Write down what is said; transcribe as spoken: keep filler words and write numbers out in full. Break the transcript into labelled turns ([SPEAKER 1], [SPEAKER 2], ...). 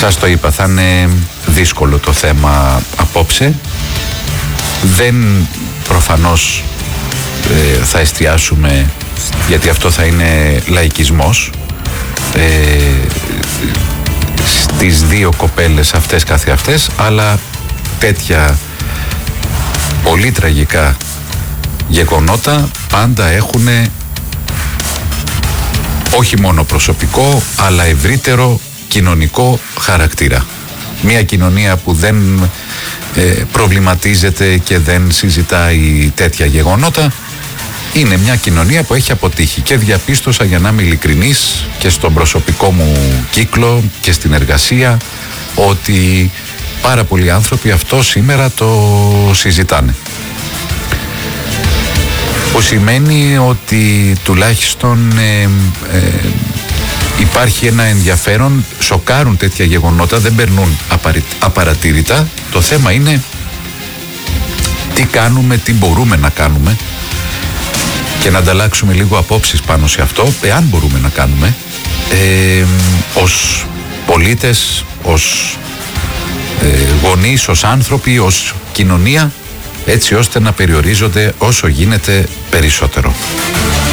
[SPEAKER 1] Σας το είπα, θα είναι δύσκολο το θέμα απόψε. Δεν προφανώς ε, θα εστιάσουμε, γιατί αυτό θα είναι λαϊκισμός, ε, στις δύο κοπέλες αυτές καθεαυτές, αλλά τέτοια πολύ τραγικά γεγονότα πάντα έχουν όχι μόνο προσωπικό αλλά ευρύτερο κοινωνικό χαρακτήρα. Μια κοινωνία που δεν ε, προβληματίζεται και δεν συζητάει τέτοια γεγονότα είναι μια κοινωνία που έχει αποτύχει, και διαπίστωσα, για να είμαι ειλικρινής, και στον προσωπικό μου κύκλο και στην εργασία, ότι πάρα πολλοί άνθρωποι αυτό σήμερα το συζητάνε. Που σημαίνει ότι τουλάχιστον ε, ε, υπάρχει ένα ενδιαφέρον, σοκάρουν τέτοια γεγονότα, δεν περνούν απαρι, απαρατήρητα. Το θέμα είναι τι κάνουμε, τι μπορούμε να κάνουμε, και να ανταλλάξουμε λίγο απόψεις πάνω σε αυτό, εάν μπορούμε να κάνουμε, ε, ως πολίτες, ως ε, γονείς, ως άνθρωποι, ως κοινωνία, έτσι ώστε να περιορίζονται όσο γίνεται περισσότερο.